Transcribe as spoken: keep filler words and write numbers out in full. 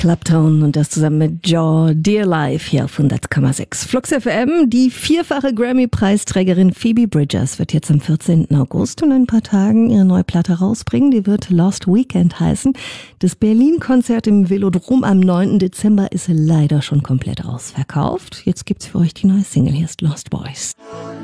Clapton und das zusammen mit Jaw, Dear Life hier auf hundert Komma sechs. Flux F M, die vierfache Grammy-Preisträgerin Phoebe Bridgers wird jetzt am vierzehnten August und in ein paar Tagen ihre neue Platte rausbringen. Die wird Lost Weekend heißen. Das Berlin-Konzert im Velodrom am neunten Dezember ist leider schon komplett ausverkauft. Jetzt gibt's für euch die neue Single. Hier ist Lost Boys.